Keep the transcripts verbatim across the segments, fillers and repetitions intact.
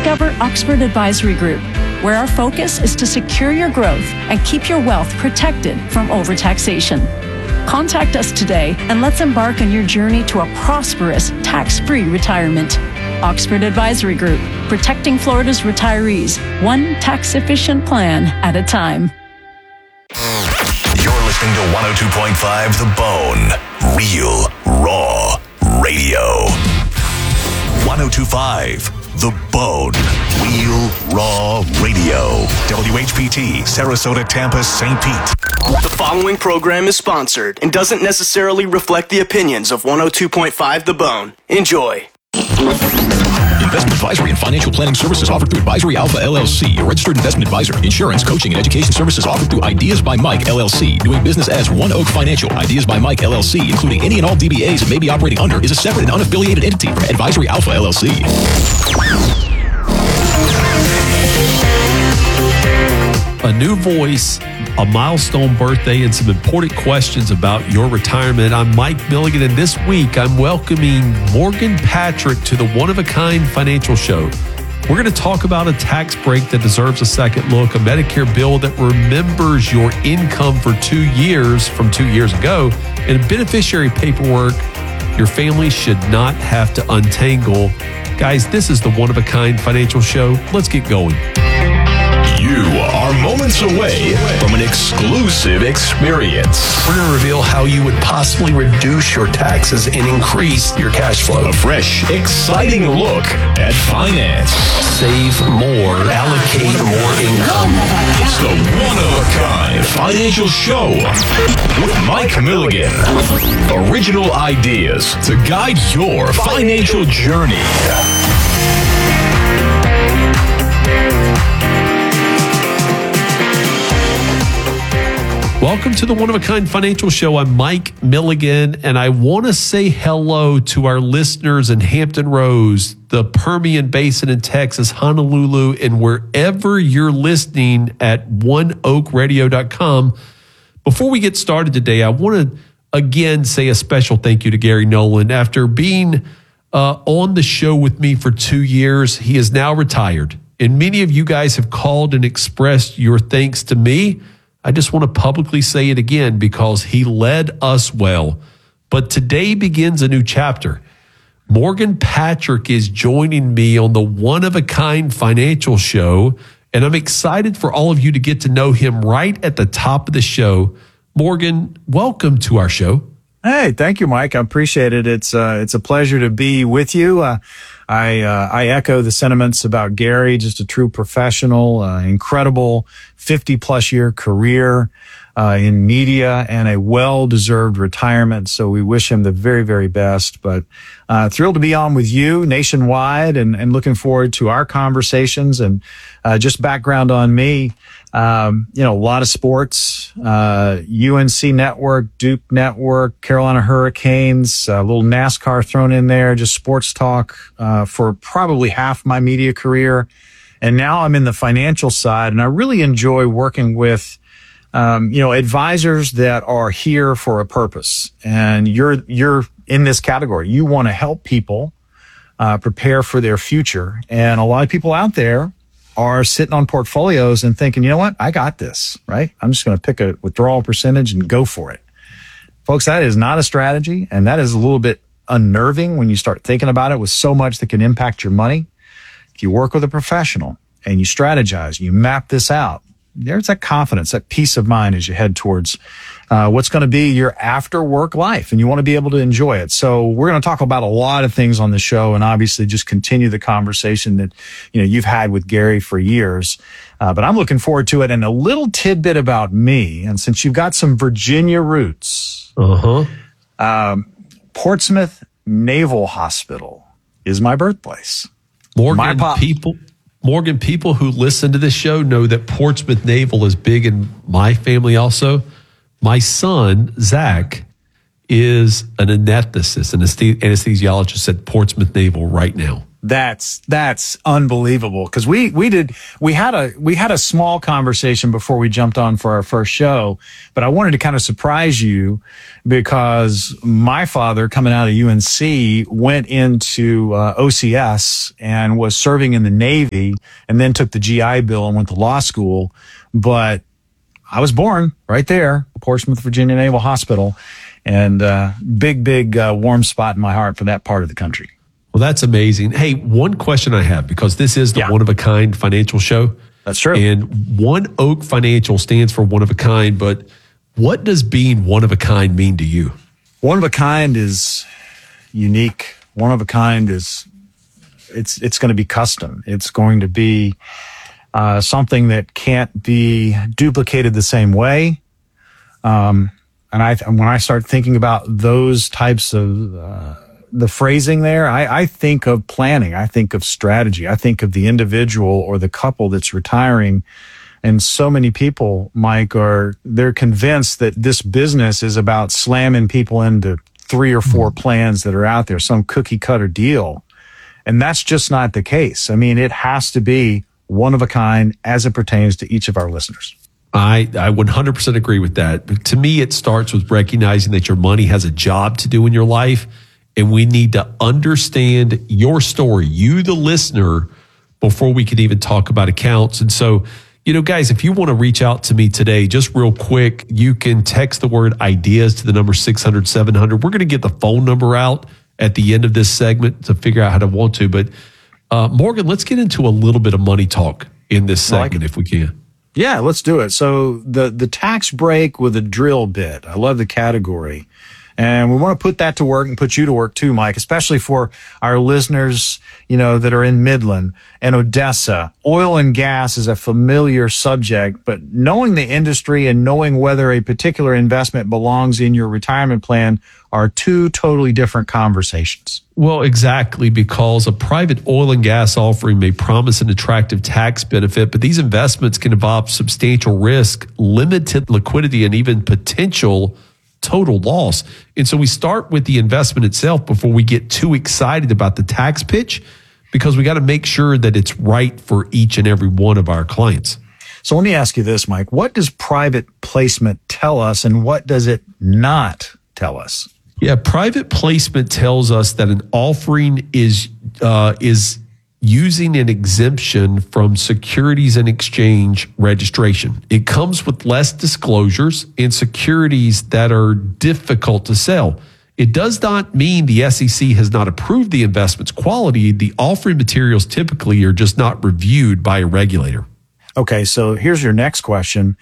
discover Oxford Advisory Group, where our focus is to secure your growth and keep your wealth protected from overtaxation. Contact us today and let's embark on your journey to a prosperous, tax-free retirement. Oxford Advisory Group, protecting Florida's retirees, one tax-efficient plan at a time. You're listening to one oh two point five The Bone. Real, raw radio. one oh two point five The Bone. Real, raw radio. W H P T, Sarasota, Tampa, Saint Pete. The following program is sponsored and doesn't necessarily reflect the opinions of one oh two point five The Bone. Enjoy. Investment advisory and financial planning services offered through Advisory Alpha L L C, a registered investment advisor. Insurance, coaching, and education services offered through Ideas by Mike L L C. Doing business as One Oak Financial. Ideas by Mike L L C, including any and all D B As it may be operating under, is a separate and unaffiliated entity from Advisory Alpha L L C. A new voice, a milestone birthday, and some important questions about your retirement. I'm Mike Milligan, and this week I'm welcoming Morgan Patrick to the One-of-a-Kind Financial Show. We're going to talk about a tax break that deserves a second look, a Medicare bill that remembers your income for two years from two years ago, and beneficiary paperwork your family should not have to untangle. Guys, this is the One-of-a-Kind Financial Show. Let's get going. You are moments away from an exclusive experience. We're going to reveal how you would possibly reduce your taxes and increase your cash flow. A fresh, exciting look at finance. Save more, allocate more income. It's the One-of-a-Kind Financial Show with Mike Milligan. Original ideas to guide your financial journey. Welcome to the One-of-a-Kind Financial Show. I'm Mike Milligan, and I want to say hello to our listeners in Hampton Roads, the Permian Basin in Texas, Honolulu, and wherever you're listening at one oak radio dot com. Before we get started today, I want to again say a special thank you to Gary Nolan. After being uh, on the show with me for two years, he is now retired. And many of you guys have called and expressed your thanks to me. I just want to publicly say it again because he led us well. But today begins a new chapter. Morgan Patrick is joining me on the One-of-a-Kind Financial Show, and I'm excited for all of you to get to know him right at the top of the show. Morgan, welcome to our show. Hey, thank you, Mike. I appreciate it. It's uh, it's a pleasure to be with you. Uh, I uh, I echo the sentiments about Gary. Just a true professional, uh, incredible fifty plus year career uh, in media, and a well deserved retirement. So we wish him the very very best. But uh, thrilled to be on with you nationwide, and and looking forward to our conversations. And uh, just background on me. Um, you know, a lot of sports, uh, U N C Network, Duke Network, Carolina Hurricanes, a little NASCAR thrown in there, just sports talk, uh, for probably half my media career. And now I'm in the financial side, and I really enjoy working with, um, you know, advisors that are here for a purpose. And you're, you're in this category. You want to help people, uh, prepare for their future. And a lot of people out there are sitting on portfolios and thinking, you know what, I got this, right? I'm just going to pick a withdrawal percentage and go for it. Folks, that is not a strategy, and that is a little bit unnerving when you start thinking about it with so much that can impact your money. If you work with a professional and you strategize, you map this out, there's that confidence, that peace of mind as you head towards uh, what's going to be your after work life, and you want to be able to enjoy it. So we're going to talk about a lot of things on the show, and obviously just continue the conversation that, you know, you've had with Gary for years. Uh, but I'm looking forward to it. And a little tidbit about me, and since you've got some Virginia roots, uh-huh. um, Portsmouth Naval Hospital is my birthplace. Morgan, my pop- people, Morgan, people who listen to this show know that Portsmouth Naval is big in my family also. My son, Zach, is an anesthetist, an anesthesiologist at Portsmouth Naval right now. That's that's unbelievable because we we did we had a we had a small conversation before we jumped on for our first show, but I wanted to kind of surprise you because my father, coming out of U N C, went into uh, O C S and was serving in the Navy, and then took the G I Bill and went to law school. But I was born right there, Portsmouth, Virginia Naval Hospital, and uh, big big uh, warm spot in my heart for that part of the country. Well, that's amazing. Hey, one question I have, because this is the Yeah. One of a Kind financial show. That's true. And One Oak Financial stands for one of a kind, but what does being one of a kind mean to you? One of a kind is unique. One of a kind is it's it's going to be custom. It's going to be uh, something that can't be duplicated the same way. Um, and I when I start thinking about those types of uh, the phrasing there, I, I think of planning. I think of strategy. I think of the individual or the couple that's retiring. And so many people, Mike, are, they're convinced that this business is about slamming people into three or four plans that are out there, some cookie cutter deal. And that's just not the case. I mean, it has to be one of a kind as it pertains to each of our listeners. I, I one hundred percent agree with that. But to me, it starts with recognizing that your money has a job to do in your life. And we need to understand your story, you, the listener, before we can even talk about accounts. And so, you know, guys, if you want to reach out to me today, just real quick, you can text the word ideas to the number six hundred, seven hundred. We're going to get the phone number out at the end of this segment to figure out how to want to. But uh, Morgan, let's get into a little bit of money talk in this segment, like if we can. Yeah, let's do it. So the, the tax break with a drill bit. I love the category. And we want to put that to work and put you to work too, Mike, especially for our listeners, you know, that are in Midland and Odessa. Oil and gas is a familiar subject, but knowing the industry and knowing whether a particular investment belongs in your retirement plan are two totally different conversations. Well, exactly, because a private oil and gas offering may promise an attractive tax benefit, but these investments can involve substantial risk, limited liquidity, and even potential total loss. And so we start with the investment itself before we get too excited about the tax pitch, because we got to make sure that it's right for each and every one of our clients. So let me ask you this, Mike. What does private placement tell us and what does it not tell us? Yeah, private placement tells us that an offering is uh, is using an exemption from Securities and Exchange registration. It comes with less disclosures and securities that are difficult to sell. It does not mean the S E C has not approved the investment's quality. The offering materials typically are just not reviewed by a regulator. Okay, so here's your next question.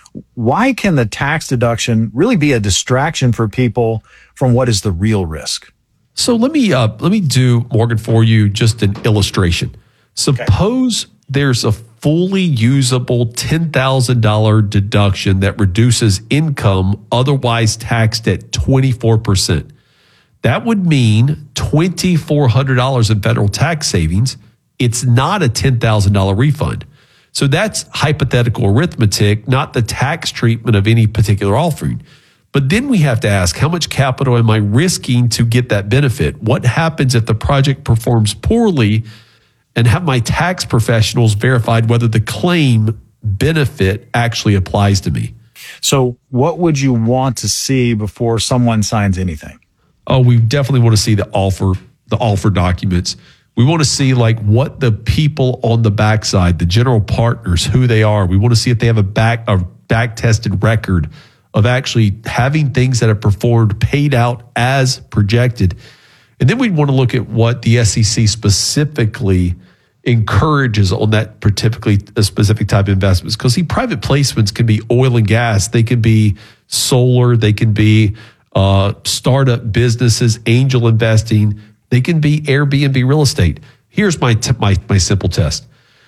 Why can the tax deduction really be a distraction for people from what is the real risk? So let me uh, let me do, Morgan, for you just an illustration. Suppose okay. there's a fully usable ten thousand dollars deduction that reduces income otherwise taxed at twenty-four percent. That would mean two thousand four hundred dollars in federal tax savings. It's not a ten thousand dollars refund. So that's hypothetical arithmetic, not the tax treatment of any particular offering. But then we have to ask, how much capital am I risking to get that benefit? What happens if the project performs poorly? And have my tax professionals verified whether the claim benefit actually applies to me? So what would you want to see before someone signs anything? Oh, we definitely want to see the offer, the offer documents. We want to see like what the people on the backside, the general partners, who they are. We want to see if they have a back a back tested record of actually having things that are performed, paid out as projected. And then we'd want to look at what the S E C specifically encourages on that particularly a specific type of investments. Because see, private placements can be oil and gas, they can be solar, they can be uh, startup businesses, angel investing, they can be Airbnb real estate. Here's my t- my my simple test: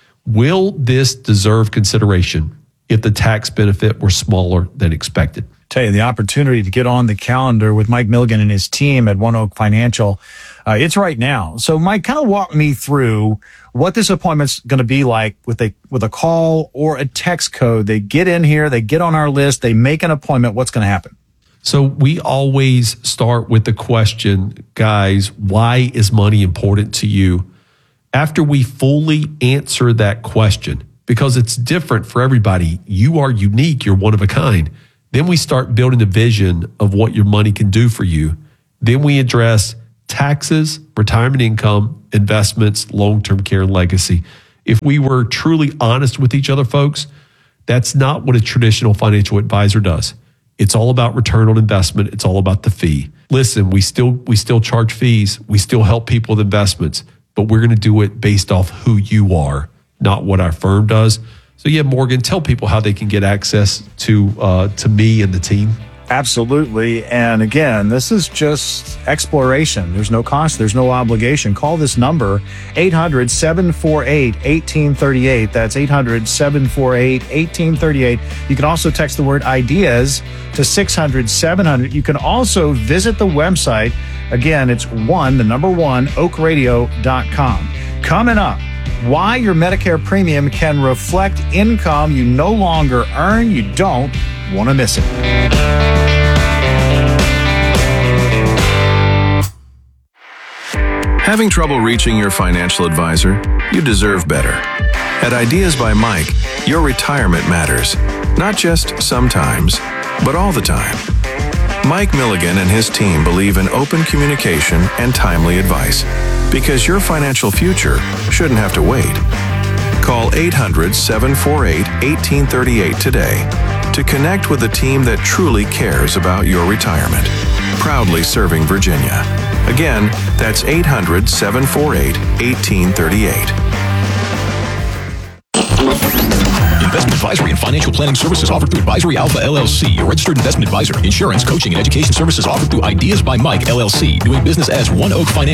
will this deserve consideration if the tax benefit were smaller than expected? Tell you, the opportunity to get on the calendar with Mike Milligan and his team at One Oak Financial, uh, it's right now. So Mike, kind of walk me through what this appointment's going to be like with a with a call or a text code. They get in here, they get on our list, they make an appointment. What's going to happen? So we always start with the question, guys, why is money important to you? After we fully answer that question, because it's different for everybody, you are unique, you're one of a kind. Then we start building a vision of what your money can do for you. Then we address taxes, retirement income, investments, long-term care, and legacy. If we were truly honest with each other, folks, that's not what a traditional financial advisor does. It's all about return on investment. It's all about the fee. Listen, we still we still charge fees. We still help people with investments, but we're going to do it based off who you are, not what our firm does. So yeah, Morgan, tell people how they can get access to uh, to me and the team. Absolutely. And again, this is just exploration. There's no cost. There's no obligation. Call this number, eight hundred, seven four eight, one eight three eight. That's eight hundred, seven four eight, one eight three eight. You can also text the word ideas to six hundred, seven hundred. You can also visit the website. Again, it's one, the number one, oak radio dot com. Coming up, why your Medicare premium can reflect income you no longer earn. You don't want to miss it. Having trouble reaching your financial advisor? You deserve better. At Ideas by Mike, your retirement matters. Not just sometimes, but all the time. Mike Milligan and his team believe in open communication and timely advice, because your financial future shouldn't have to wait. Call eight hundred, seven four eight, one eight three eight today to connect with a team that truly cares about your retirement. Proudly serving Virginia. Again, that's eight hundred, seven four eight, one eight three eight. Investment advisory and financial planning services offered through Advisory Alpha L L C, a registered investment advisor. Insurance, coaching, and education services offered through Ideas by Mike L L C, doing business as One Oak Financial.